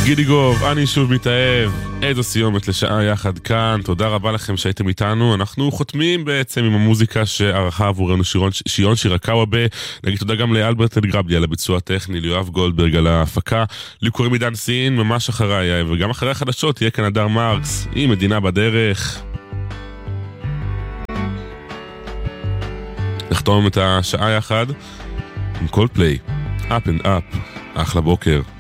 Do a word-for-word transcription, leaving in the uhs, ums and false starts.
גידי גוב, אני שוב מתאהב. איזו סיומת לשעה יחד כאן. תודה רבה לכם שהייתם איתנו. אנחנו חותמים בעצם עם המוזיקה שערכה עבורנו שירון, שיון שירקאווה. נגיד תודה גם לאלברט אלגרבדי על הביצוע הטכני, ליואב גולדברג על ההפקה, לי קוראים עידן סין, ממש אחריי, וגם אחרי החדשות תהיה כאן הדר מרקס עם מדינה בדרך. נחתום את השעה יחד עם קולדפליי, Up and Up. אחלה בוקר.